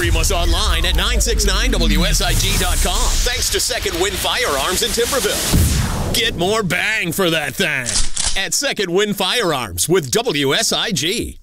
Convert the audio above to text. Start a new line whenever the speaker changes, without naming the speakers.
Stream us online at 969WSIG.com. Thanks to Second Wind Firearms in Timberville. Get more bang for that thing at Second Wind Firearms with WSIG.